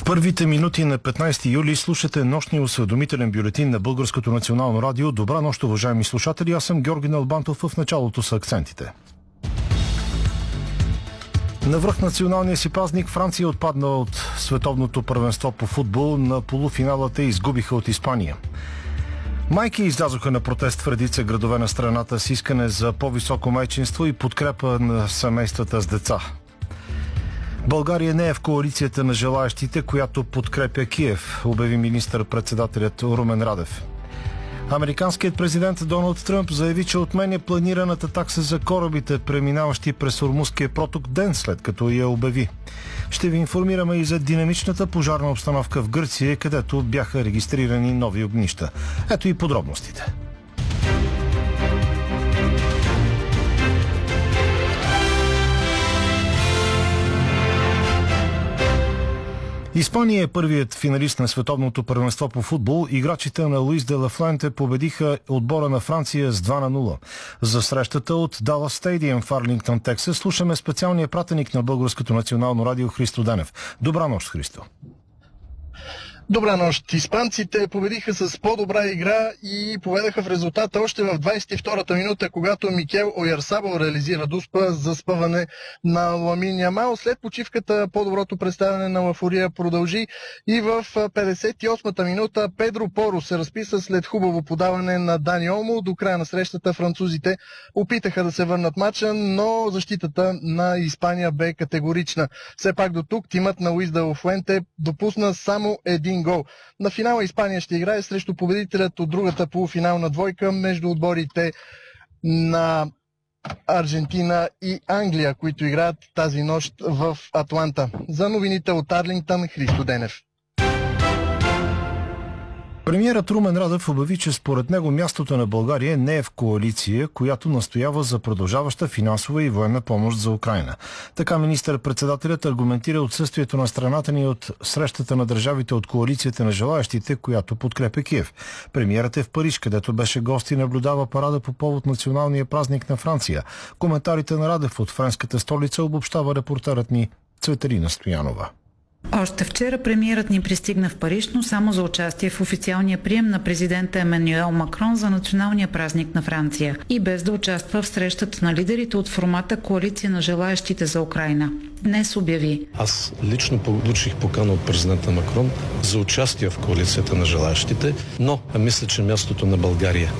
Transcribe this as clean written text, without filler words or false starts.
В първите минути на 15 юли слушате нощния осведомителен бюлетин на Българското национално радио. Добра нощ, уважаеми слушатели. Аз съм Георги Налбантов. В началото са акцентите. На връх националния си празник Франция отпадна от световното първенство по футбол. На полуфиналата изгубиха от Испания. Майки излязоха на протест в редица градове на страната с искане за по-високо майчинство и подкрепа на семействата с деца. България не е в коалицията на желаящите, която подкрепя Киев, обяви министър-председателят Румен Радев. Американският президент Доналд Тръмп заяви, че отменя планираната такса за корабите, преминаващи през Ормузския проток, ден след като я обяви. Ще ви информираме и за динамичната пожарна обстановка в Гърция, където бяха регистрирани нови огнища. Ето и подробностите. Испания е първият финалист на световното първенство по футбол. Играчите на Луис де ла Фуенте победиха отбора на Франция с 2-0. За срещата от Далас Стадиум в Арлингтон, Тексас, слушаме специалния пратеник на Българското национално радио Христо Денев. Добра нощ, Христо. Добра нощ. Испанците победиха с по-добра игра и поведаха в резултата още в 22-та минута, когато Микел Ойарсабал реализира дуспа за спъване на Ламин Ямал. След почивката по-доброто представяне на Лафория продължи и в 58-та минута Педро Поро се разписа след хубаво подаване на Дани Олмо. До края на срещата французите опитаха да се върнат матча, но защитата на Испания бе категорична. Все пак до тук тимът на Луис де ла Фуенте допусна само един гол. На финала Испания ще играе срещу победителят от другата полуфинална двойка между отборите на Аржентина и Англия, които играят тази нощ в Атланта. За новините от Арлингтън, Христо Денев. Премиерът Румен Радев обяви, че според него мястото на България не е в коалиция, която настоява за продължаваща финансова и военна помощ за Украйна. Така министър-председателят аргументира отсъствието на страната ни от срещата на държавите от коалицията на желаящите, която подкрепя Киев. Премиерът е в Париж, където беше гост и наблюдава парада по повод националния празник на Франция. Коментарите на Радев от френската столица обобщава репортерът ни Цветелина Стоянова. Още вчера премиерът ни пристигна в Париж, но само за участие в официалния прием на президента Емануел Макрон за националния празник на Франция и без да участва в срещата на лидерите от формата Коалиция на желаящите за Украйна. Днес обяви: аз лично получих покана от президента Макрон за участие в Коалицията на желаящите, но мисля, че мястото на България